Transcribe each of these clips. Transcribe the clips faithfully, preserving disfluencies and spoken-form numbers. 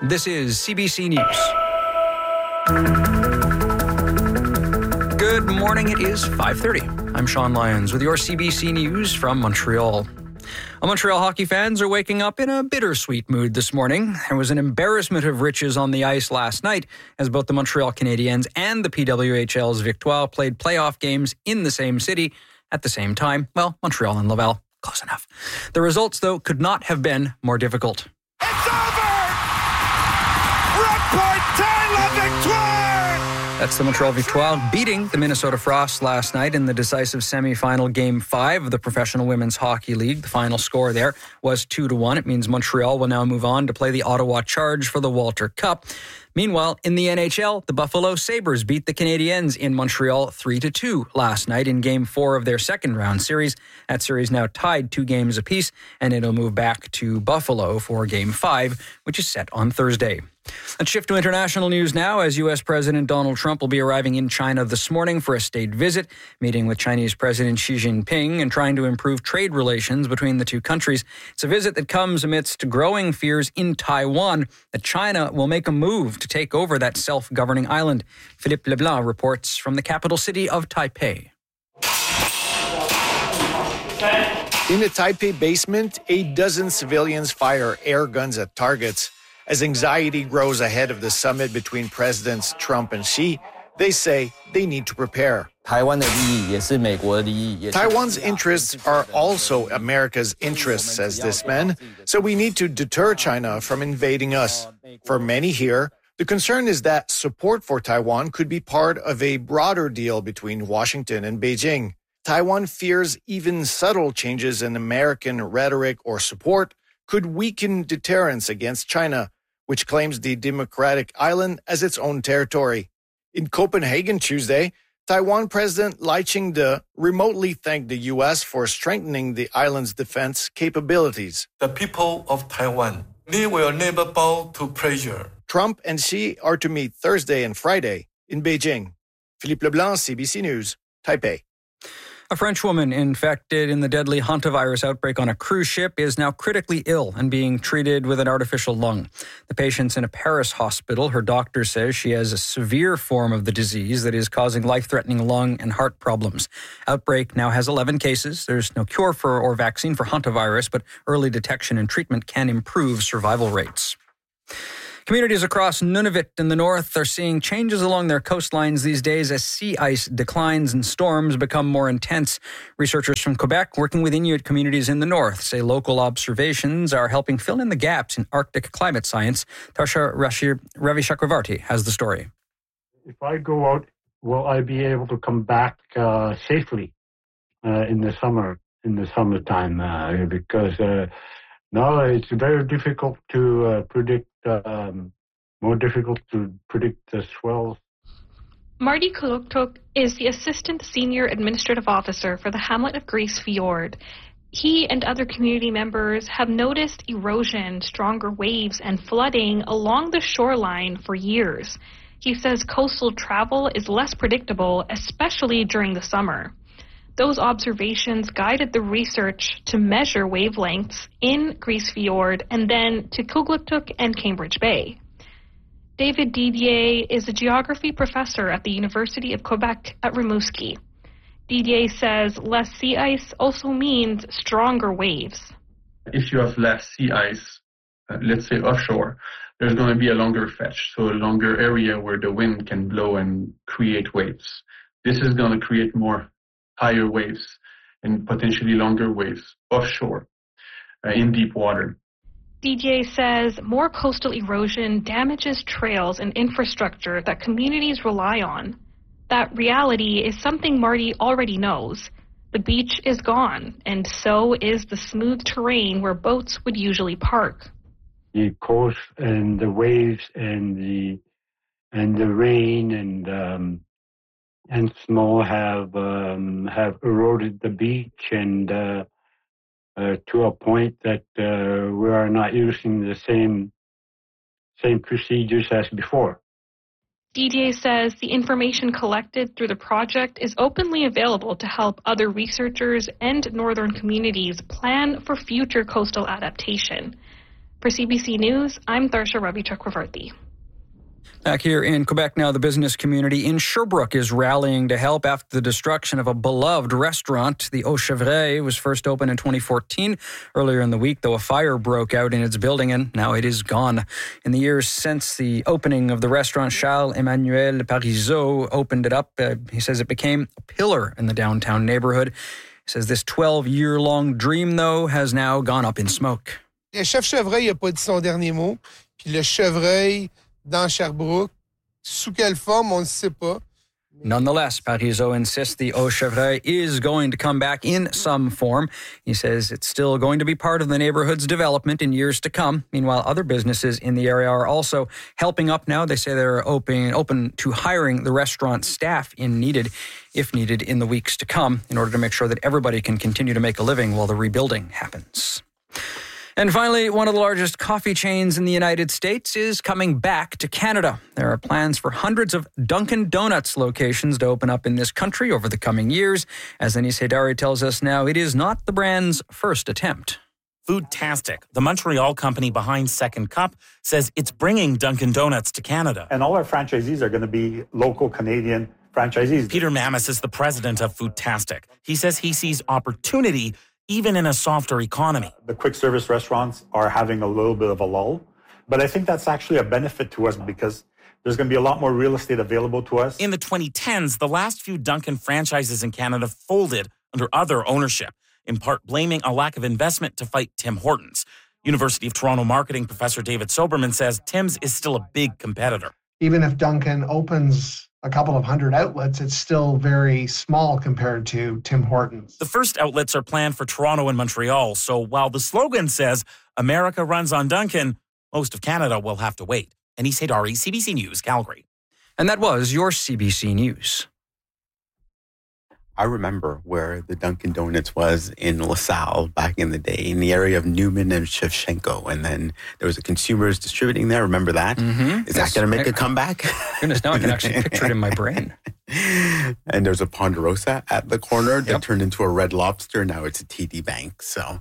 This is C B C News. Good morning. It is five thirty. I'm Sean Lyons with your C B C News from Montreal. Well, Montreal hockey fans are waking up in a bittersweet mood this morning. There was an embarrassment of riches on the ice last night as both the Montreal Canadiens and the P W H L's Victoire played playoff games in the same city at the same time. Well, Montreal and Laval, close enough. The results, though, could not have been more difficult. It's over! Reporter la Victoire! That's the Montreal Victoire beating the Minnesota Frost last night in the decisive semifinal Game five of the Professional Women's Hockey League. The final score there was two to one. It means Montreal will now move on to play the Ottawa Charge for the Walter Cup. Meanwhile, in the N H L, the Buffalo Sabres beat the Canadiens in Montreal three to two last night in Game four of their second round series. That series now tied two games apiece, and it'll move back to Buffalo for Game five, which is set on Thursday. Let's shift to international news now, as U S President Donald Trump will be arriving in China this morning for a state visit, meeting with Chinese President Xi Jinping and trying to improve trade relations between the two countries. It's a visit that comes amidst growing fears in Taiwan that China will make a move to take over that self-governing island. Philippe Leblanc reports from the capital city of Taipei. In a Taipei basement, a dozen civilians fire air guns at targets. As anxiety grows ahead of the summit between Presidents Trump and Xi, they say they need to prepare. Taiwan's interests are also America's interests, says this man, so we need to deter China from invading us. For many here, the concern is that support for Taiwan could be part of a broader deal between Washington and Beijing. Taiwan fears even subtle changes in American rhetoric or support could weaken deterrence against China, which claims the democratic island as its own territory. In Copenhagen Tuesday, Taiwan President Lai Ching-te remotely thanked the U S for strengthening the island's defense capabilities. The people of Taiwan, they will never bow to pressure. Trump and Xi are to meet Thursday and Friday in Beijing. Philippe Leblanc, C B C News, Taipei. A French woman infected in the deadly hantavirus outbreak on a cruise ship is now critically ill and being treated with an artificial lung. The patient's in a Paris hospital. Her doctor says she has a severe form of the disease that is causing life-threatening lung and heart problems. Outbreak now has eleven cases. There's no cure for or vaccine for hantavirus, but early detection and treatment can improve survival rates. Communities across Nunavut in the north are seeing changes along their coastlines these days as sea ice declines and storms become more intense. Researchers from Quebec working with Inuit communities in the north say local observations are helping fill in the gaps in Arctic climate science. Tarsha Ravi Chakravarti has the story. If I go out, will I be able to come back uh, safely uh, in the summer, in the summertime? Uh, because uh, now it's very difficult to uh, predict. Um, more difficult to predict the swells. Marty Kuluktuk is the Assistant Senior Administrative Officer for the hamlet of Grise Fiord. He and other community members have noticed erosion, stronger waves, and flooding along the shoreline for years. He says coastal travel is less predictable, especially during the summer. Those observations guided the research to measure wavelengths in Grise Fiord and then to Kugluktuk and Cambridge Bay. David Didier is a geography professor at the University of Quebec at Rimouski. Didier says less sea ice also means stronger waves. If you have less sea ice, uh, let's say offshore, there's going to be a longer fetch, so a longer area where the wind can blow and create waves. This is going to create more higher waves and potentially longer waves offshore uh, in deep water. D J says more coastal erosion damages trails and infrastructure that communities rely on. That reality is something Marty already knows. The beach is gone, and so is the smooth terrain where boats would usually park. The coast and the waves and the and the rain and um, and snow have um, have eroded the beach and uh, uh, to a point that uh, we are not using the same same procedures as before. D D A says the information collected through the project is openly available to help other researchers and northern communities plan for future coastal adaptation. For C B C News, I'm Tharsha Ravi Chakravarti. Back here in Quebec now, the business community in Sherbrooke is rallying to help after the destruction of a beloved restaurant. The Au Chevreuil was first opened in twenty fourteen. Earlier in the week, though, a fire broke out in its building and now it is gone. In the years since the opening of the restaurant, Charles-Emmanuel Parizeau opened it up. Uh, he says it became a pillar in the downtown neighborhood. He says this twelve-year-long dream, though, has now gone up in smoke. Le chef Chevreuil n'a pas dit son dernier mot. Puis le Chevreuil dans Sherbrooke, sous quelle forme, on ne sait pas. Nonetheless, Parizeau insists the Au Chevreuil is going to come back in some form. He says it's still going to be part of the neighborhood's development in years to come. Meanwhile, other businesses in the area are also helping up now. They say they're open, open to hiring the restaurant staff in needed, if needed, in the weeks to come in order to make sure that everybody can continue to make a living while the rebuilding happens. And finally, one of the largest coffee chains in the United States is coming back to Canada. There are plans for hundreds of Dunkin' Donuts locations to open up in this country over the coming years. As Anis Haidari tells us now, it is not the brand's first attempt. Foodtastic, the Montreal company behind Second Cup, says it's bringing Dunkin' Donuts to Canada. And all our franchisees are going to be local Canadian franchisees. Peter Mamis is the president of Foodtastic. He says he sees opportunity even in a softer economy. The quick service restaurants are having a little bit of a lull, but I think that's actually a benefit to us because there's going to be a lot more real estate available to us. In the twenty tens, the last few Dunkin' franchises in Canada folded under other ownership, in part blaming a lack of investment to fight Tim Hortons. University of Toronto marketing professor David Soberman says Tim's is still a big competitor. Even if Dunkin' opens a couple of hundred outlets, it's still very small compared to Tim Hortons. The first outlets are planned for Toronto and Montreal, so while the slogan says America runs on Dunkin', most of Canada will have to wait. Anis Haidari, C B C News, Calgary. And that was your C B C News. I remember where the Dunkin' Donuts was in LaSalle back in the day, in the area of Newman and Shevchenko. And then there was a Consumers Distributing there. Remember that? Mm-hmm. Is yes. that going to make I, a comeback? Goodness, now I can actually picture it in my brain. And there's a Ponderosa at the corner that yep. turned into a Red Lobster. Now it's a T D Bank. So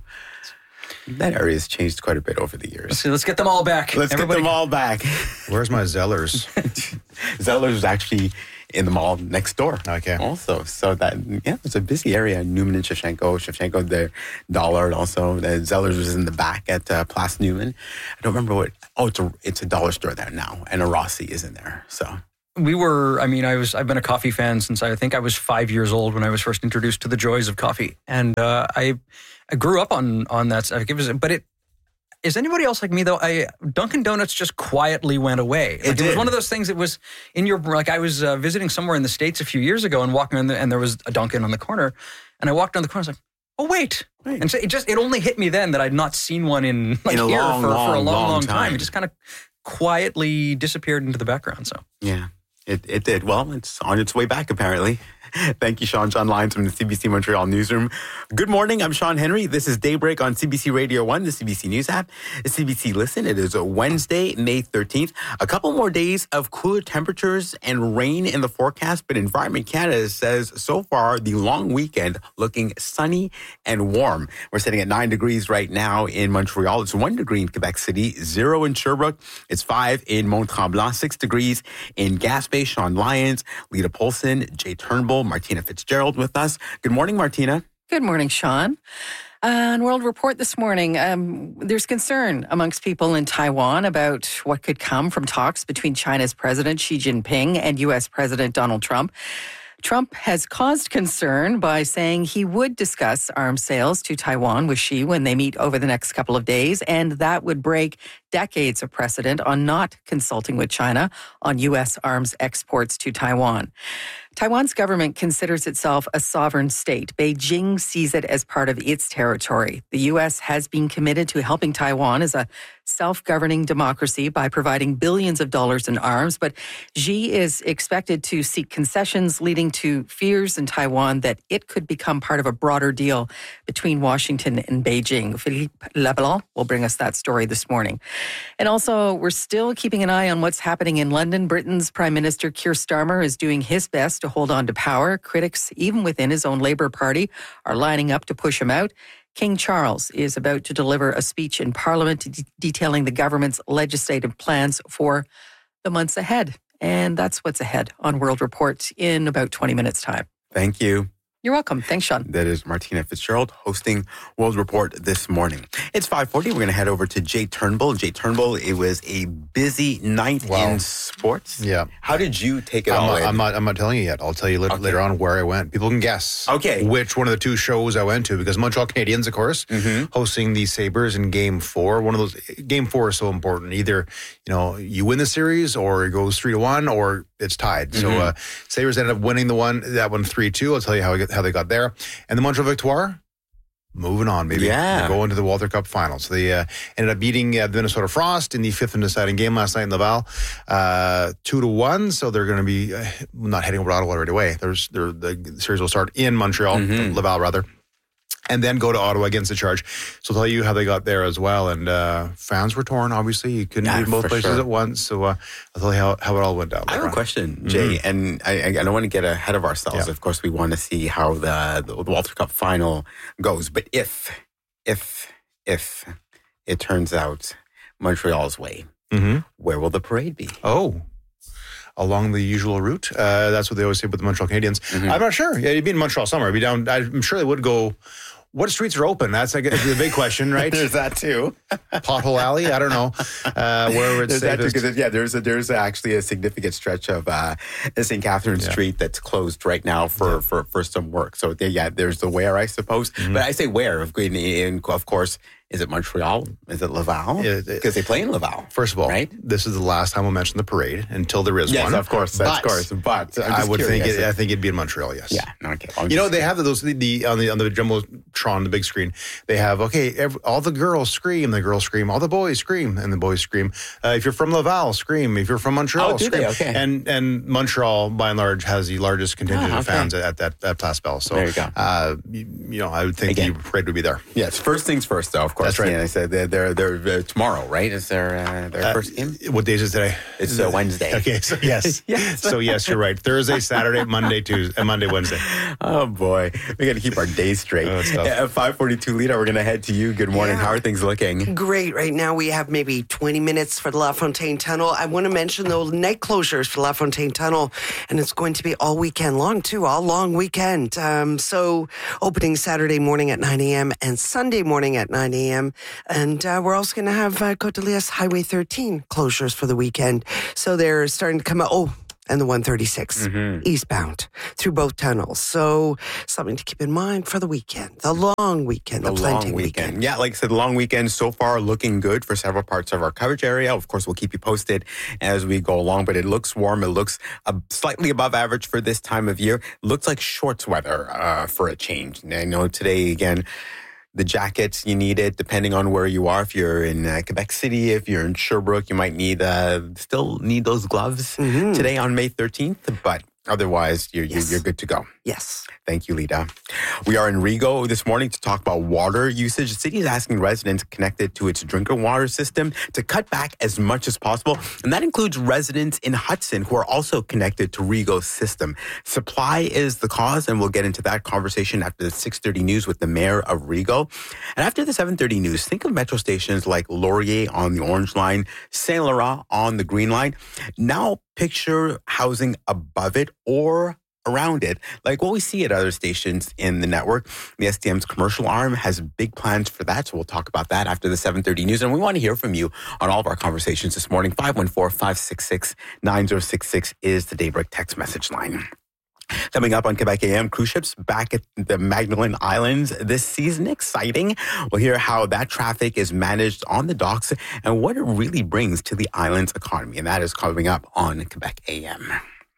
that area has changed quite a bit over the years. Let's, see, let's get them all back. Let's Everybody. get them all back. Where's my Zellers? Zellers is actually in the mall next door. Okay. Also, so that, yeah, it's a busy area. Newman and Shevchenko. Shevchenko, the Dollard also. The Zellers was in the back at uh, Place Newman. I don't remember what, oh, it's a, it's a dollar store there now. And a Rossi is in there, so. We were, I mean, I was, I've been a coffee fan since I think I was five years old when I was first introduced to the joys of coffee. And uh, I, I grew up on, on that stuff. It was, but it, is anybody else like me though? I Dunkin' Donuts just quietly went away. Like, it, it was one of those things that was in your, like I was uh, visiting somewhere in the States a few years ago and walking in the, and there was a Dunkin' on the corner. And I walked down the corner and I was like, oh, wait. wait. And so it just, it only hit me then that I'd not seen one in like in a here long, for, long, for a long, long, long time. time. It just kind of quietly disappeared into the background. So yeah. It it did. Well, it's on its way back, apparently. Thank you, Sean. Sean Lyons from the C B C Montreal newsroom. Good morning. I'm Sean Henry. This is Daybreak on C B C Radio one, the C B C News app, the C B C Listen. It is a Wednesday, May thirteenth. A couple more days of cooler temperatures and rain in the forecast, but Environment Canada says so far the long weekend looking sunny and warm. We're sitting at nine degrees right now in Montreal. It's one degree in Quebec City, zero in Sherbrooke. It's five in Mont-Tremblant, six degrees in Gaspé. Sean Lyons, Lita Polson, Jay Turnbull, Martina Fitzgerald with us. Good morning, Martina. Good morning, Sean. On World Report this morning, um, there's concern amongst people in Taiwan about what could come from talks between China's President Xi Jinping and U S President Donald Trump. Trump has caused concern by saying he would discuss arms sales to Taiwan with Xi when they meet over the next couple of days, and that would break decades of precedent on not consulting with China on U S arms exports to Taiwan. Taiwan's government considers itself a sovereign state. Beijing sees it as part of its territory. The U S has been committed to helping Taiwan as a self-governing democracy by providing billions of dollars in arms, but Xi is expected to seek concessions, leading to fears in Taiwan that it could become part of a broader deal between Washington and Beijing. Philippe Leblanc will bring us that story this morning. And also, we're still keeping an eye on what's happening in London. Britain's Prime Minister Keir Starmer is doing his best to hold on to power. Critics, even within his own Labour Party, are lining up to push him out. King Charles is about to deliver a speech in Parliament de- detailing the government's legislative plans for the months ahead. And that's what's ahead on World Report in about twenty minutes' time. Thank you. You're welcome. Thanks, Sean. That is Martina Fitzgerald hosting World Report this morning. It's five forty. We're going to head over to Jay Turnbull. Jay Turnbull, it was a busy night wow. in sports. Yeah. How did you take it I'm all not, in? I'm not, I'm not telling you yet. I'll tell you later, okay. later on where I went. People can guess okay. which one of the two shows I went to, because Montreal Canadiens, of course, mm-hmm. hosting the Sabres in Game Four. One of those, Game Four is so important. Either, you know, you win the series or it goes three to one or it's tied. Mm-hmm. So uh, Sabres ended up winning the one, that one three two. I'll tell you how, how they got there. And the Montreal Victoire, moving on, baby. Yeah. They're going to the Walter Cup final. So they uh, ended up beating uh, the Minnesota Frost in the fifth and deciding game last night in Laval, uh, two to one. So they're going to be uh, not heading over to Ottawa right away. There's, the series will start in Montreal, mm-hmm. Laval rather, and then go to Ottawa against the Charge. So I'll tell you how they got there as well. And uh, fans were torn, obviously. You couldn't yeah, be in both places sure. at once. So uh, I'll tell you how, how it all went down. I have a question, Jay, mm-hmm. and I, I don't want to get ahead of ourselves. Yeah. Of course, we want to see how the, the Walter Cup final goes. But if, if, if it turns out Montreal's way, mm-hmm. where will the parade be? Oh, along the usual route. Uh, that's what they always say with the Montreal Canadiens. Mm-hmm. I'm not sure. Yeah, it'd be in Montreal somewhere. It'd be down. I'm sure they would go. What streets are open? That's like the big question, right? There's that too. Pothole Alley? I don't know. Uh, wherever it's there's that too, yeah, there's a, there's actually a significant stretch of uh, Saint Catherine yeah. Street that's closed right now for, yeah. for, for some work. So there, yeah, there's the where, I suppose. Mm-hmm. But I say where, of, in, of course, is it Montreal? Is it Laval? Because they play in Laval. First of all, right? This is the last time we'll mention the parade until there is yes, one. Yes, of course, but, of course. But I would curious. think it, I think it'd be in Montreal. Yes. Yeah. Okay. I'm you know they have those the, the on the on the jumbotron, the big screen. They have okay, every, all the girls scream, the girls scream, all the boys scream, and the boys scream. Uh, if you're from Laval, scream. If you're from Montreal, oh, do scream. They? Okay. And and Montreal, by and large, has the largest contingent oh, okay. of fans at, at that at Place Bell. So there you go. Uh, you, you know, I would think Again. the parade would be there. Yes. First things first, though. Of course. That's right. Yeah, I said they're they're, they're uh, tomorrow, right? Is their uh, their uh, first game? What day is it today? It's uh, Wednesday. Okay. So yes. yes. So yes, you're right. Thursday, Saturday, Monday, Tuesday, and Monday, Wednesday. Oh boy, we got to keep our days straight. Oh, At five forty-two, Lita, we're going to head to you. Good morning. Yeah. How are things looking? Great. Right now we have maybe twenty minutes for the La Fontaine Tunnel. I want to mention the night closures for La Fontaine Tunnel, and it's going to be all weekend long too, all long weekend. Um, so opening Saturday morning at nine a.m. and Sunday morning at nine a.m. And uh, we're also going to have uh, Côte d'Elias Highway thirteen closures for the weekend. So they're starting to come out. Oh, and the one thirty-six mm-hmm. eastbound through both tunnels. So something to keep in mind for the weekend, the long weekend, the, the planting long weekend. weekend. Yeah, like I said, the long weekend so far looking good for several parts of our coverage area. Of course, we'll keep you posted as we go along, but it looks warm. It looks uh, slightly above average for this time of year. It looks like shorts weather uh, for a change. And I know today, again, the jackets, you need it depending on where you are. If you're in uh, Quebec City, if you're in Sherbrooke, you might need uh, still need those gloves mm-hmm. today on May thirteenth. But otherwise, you're, yes. you're, you're good to go. Yes. Thank you, Lita. We are in Rigaud this morning to talk about water usage. The city is asking residents connected to its drinking water system to cut back as much as possible. And that includes residents in Hudson who are also connected to Rigaud's system. Supply is the cause, and we'll get into that conversation after the six thirty news with the mayor of Rigaud. And after the seven thirty news, think of metro stations like Laurier on the Orange Line, Saint Laurent on the Green Line. Now picture housing above it or around it, like what we see at other stations in the network. The S T M's commercial arm has big plans for that, so we'll talk about that after the seven thirty news. And we want to hear from you on all of our conversations this morning. five one four, five six six, nine zero six six is the Daybreak text message line. Coming up on Quebec A M, cruise ships back at the Magdalen Islands this season. Exciting. We'll hear how that traffic is managed on the docks and what it really brings to the island's economy. And that is coming up on Quebec A M.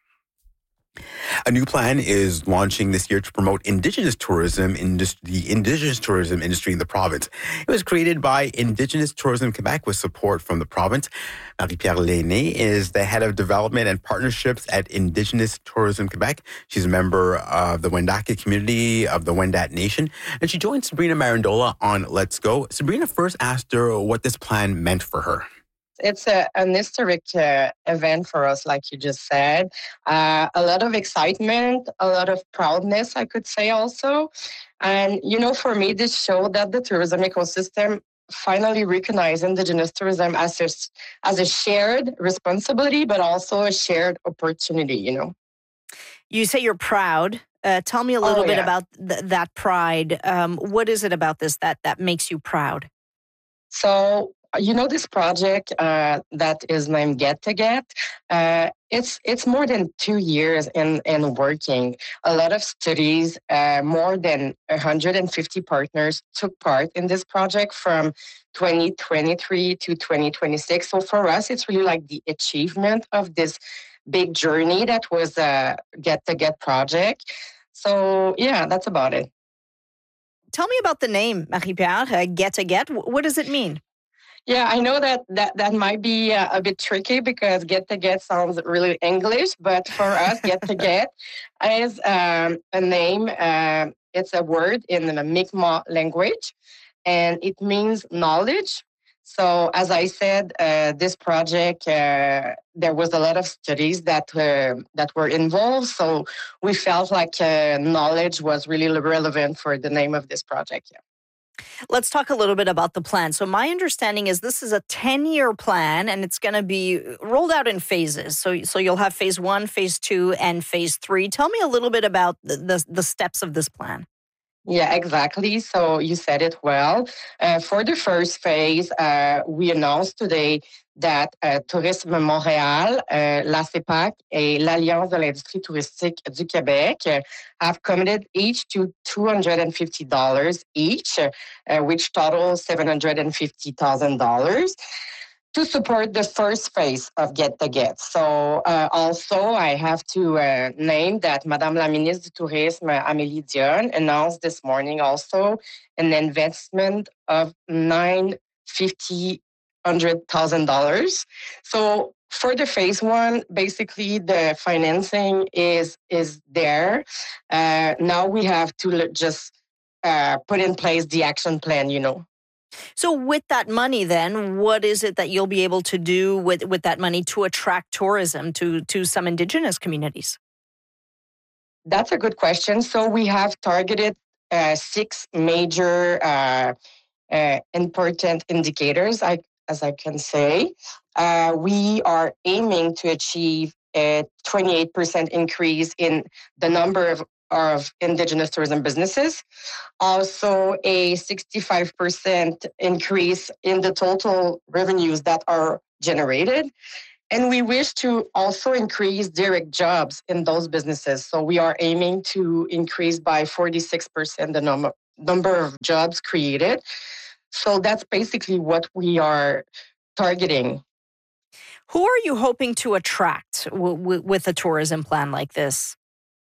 A new plan is launching this year to promote Indigenous tourism, industry, the Indigenous tourism industry in the province. It was created by Indigenous Tourism Quebec with support from the province. Marie-Pierre Lainé is the head of development and partnerships at Indigenous Tourism Quebec. She's a member of the Wendake community of the Wendat Nation, and she joined Sabrina Marandola on Let's Go. Sabrina first asked her what this plan meant for her. It's a, an historic uh, event for us, like you just said. Uh, a lot of excitement, a lot of proudness, I could say also. And, you know, for me, this showed that the tourism ecosystem finally recognized Indigenous tourism as a, as a shared responsibility, but also a shared opportunity, you know. You say you're proud. Uh, tell me a little Oh, bit yeah. about th- that pride. Um, what is it about this that, that makes you proud? So, you know, this project uh, that is named Get to Get, uh, it's it's more than two years in, in working. A lot of studies, uh, more than one hundred fifty partners took part in this project from twenty twenty-three to twenty twenty-six. So for us, it's really like the achievement of this big journey that was a Get to Get project. So yeah, that's about it. Tell me about the name, Marie-Pierre, uh, Get to Get. What does it mean? Yeah, I know that that, that might be uh, a bit tricky because Get to Get sounds really English, but for us, Get to Get is um, a name. Uh, it's a word in the Mi'kmaq language, and it means knowledge. So, as I said, uh, this project, uh, there was a lot of studies that uh, that were involved. So, we felt like uh, knowledge was really relevant for the name of this project. Yeah. Let's talk a little bit about the plan. So my understanding is this is a ten-year plan, and it's going to be rolled out in phases. So, so you'll have phase one, phase two, and phase three. Tell me a little bit about the, the, the steps of this plan. Yeah, exactly. So you said it well. Uh, for the first phase, uh, we announced today that uh, Tourisme Montréal, uh, la CEPAC, et l'Alliance de l'industrie touristique du Québec uh, have committed each to two hundred fifty dollars each, uh, which totals seven hundred fifty thousand dollars. To support the first phase of Get to Get. So uh, also, I have to uh, name that Madame la Ministre du Tourisme, Amélie Dion, announced this morning also an investment of nine fifty hundred thousand dollars. So for the phase one, basically the financing is is there. Uh, now we have to just uh, put in place the action plan, you know. So with that money then, what is it that you'll be able to do with, with that money to attract tourism to, to some Indigenous communities? That's a good question. So we have targeted uh, six major uh, uh, important indicators, I, as I can say. Uh, we are aiming to achieve a twenty-eight percent increase in the number of of Indigenous tourism businesses, also a sixty-five percent increase in the total revenues that are generated. And we wish to also increase direct jobs in those businesses. So we are aiming to increase by forty-six percent the number, number of jobs created. So that's basically what we are targeting. Who are you hoping to attract w- w- with a tourism plan like this?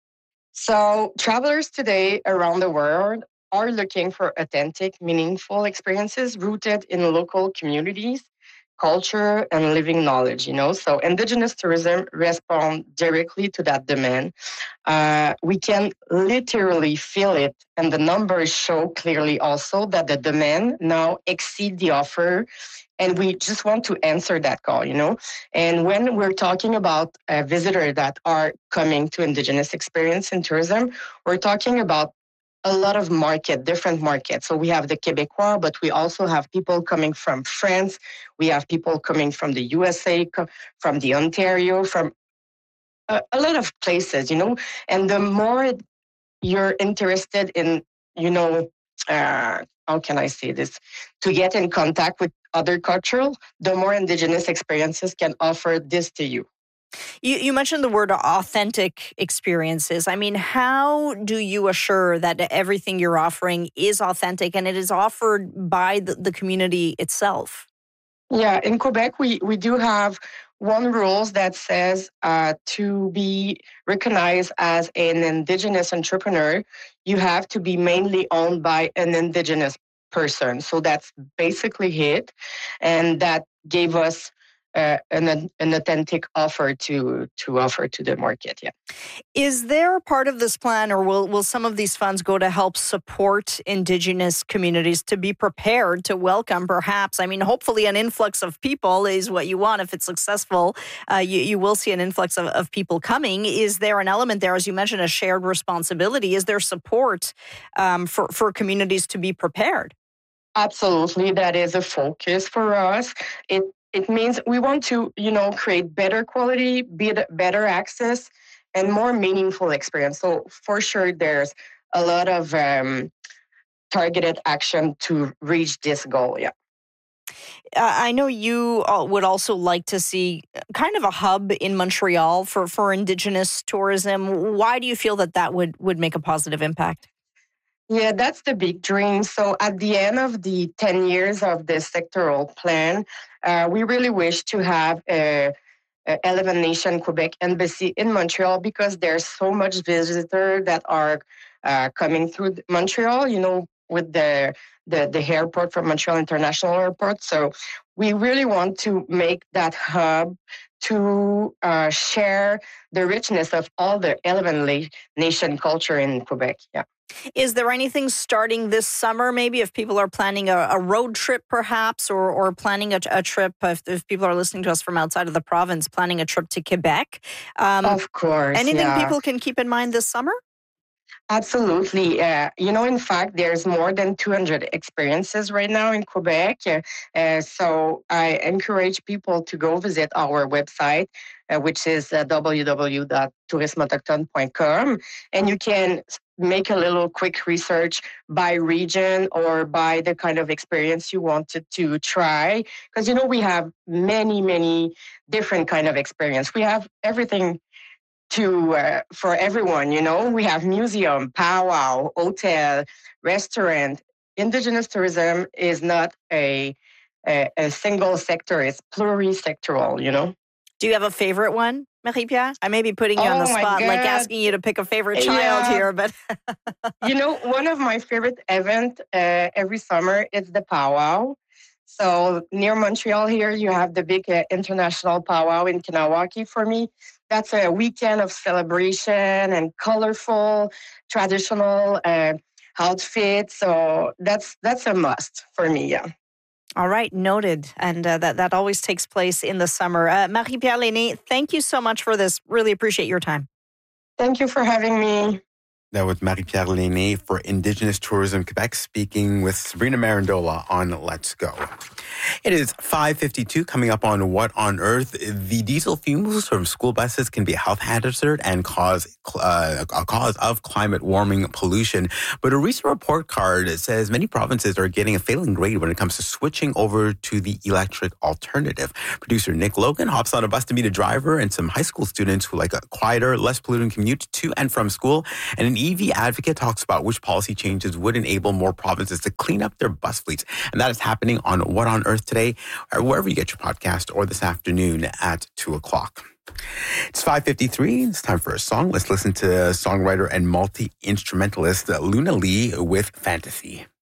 So travelers today around the world are looking for authentic, meaningful experiences rooted in local communities, culture, and living knowledge, you know. So Indigenous tourism responds directly to that demand. Uh, we can literally feel it, and the numbers show clearly also that the demand now exceeds the offer. And we just want to answer that call, you know. And when we're talking about uh, visitors that are coming to Indigenous experience in tourism, we're talking about a lot of market, different markets. So we have the Québécois, but we also have people coming from France. We have people coming from the U S A, from the Ontario, from a, a lot of places, you know. And the more you're interested in, you know, uh, how can I say this, to get in contact with other cultural, the more Indigenous experiences can offer this to you. You, you mentioned the word authentic experiences. I mean, how do you assure that everything you're offering is authentic and it is offered by the, the community itself? Yeah, in Quebec, we, we do have one rules that says uh, to be recognized as an Indigenous entrepreneur, you have to be mainly owned by an Indigenous person. So that's basically it. And that gave us uh, an an authentic offer to to offer to the market. Yeah. Is there part of this plan, or will will some of these funds go to help support Indigenous communities to be prepared to welcome, perhaps? I mean, hopefully, an influx of people is what you want. If it's successful, uh, you you will see an influx of, of people coming. Is there an element there, as you mentioned, a shared responsibility? Is there support um, for for communities to be prepared? Absolutely, that is a focus for us. It it means we want to, you know, create better quality, better access, and more meaningful experience. So for sure, there's a lot of um, targeted action to reach this goal. Yeah. Uh, I know you would also like to see kind of a hub in Montreal for, for Indigenous tourism. Why do you feel that that would, would make a positive impact? Yeah, that's the big dream. So at the end of the ten years of the sectoral plan, uh, we really wish to have a, a eleven Nation Quebec Embassy in Montreal, because there's so much visitors that are uh, coming through Montreal, you know, with the, the, the airport from Montreal International Airport. So we really want to make that hub to uh, share the richness of all the eleven Nation culture in Quebec. Yeah. Is there anything starting this summer, maybe, if people are planning a, a road trip, perhaps, or or planning a, a trip, if, if people are listening to us from outside of the province, planning a trip to Quebec? Um, of course. Anything yeah. people can keep in mind this summer? Absolutely. Uh, you know, in fact, there's more than two hundred experiences right now in Quebec. Uh, so I encourage people to go visit our website, uh, which is uh, w w w dot tourisme autochtone dot com. And you can make a little quick research by region or by the kind of experience you wanted to try. Because, you know, we have many, many different kind of experience. We have everything to uh, for everyone, you know. We have museum, powwow, hotel, restaurant. Indigenous tourism is not a, a, a single sector. It's pluri-sectoral, you know. Do you have a favorite one, Marie-Pierre? I may be putting you oh on the spot, like God. asking you to pick a favorite child yeah. here, but... You know, one of my favorite events uh, every summer is the powwow. So near Montreal here, you have the big uh, international powwow in Kanawaki. For me, that's a weekend of celebration and colorful, traditional uh, outfits. So that's that's a must for me, yeah. All right, noted. And uh, that, that always takes place in the summer. Uh, Marie-Pierre Lainé, thank you so much for this. Really appreciate your time. Thank you for having me. That was Marie-Pierre Lainé for Indigenous Tourism Quebec, speaking with Sabrina Marandola on Let's Go. It is five fifty-two, coming up on What on Earth. The diesel fumes from school buses can be a health hazard and cause uh, a cause of climate warming pollution. But a recent report card says many provinces are getting a failing grade when it comes to switching over to the electric alternative. Producer Nick Logan hops on a bus to meet a driver and some high school students who like a quieter, less polluting commute to and from school. And an E V advocate talks about which policy changes would enable more provinces to clean up their bus fleets. And that is happening on What on Earth today, or wherever you get your podcast, or this afternoon at two o'clock. It's five fifty-three. It's time for a song. Let's listen to songwriter and multi-instrumentalist Luna Lee with Fantasy.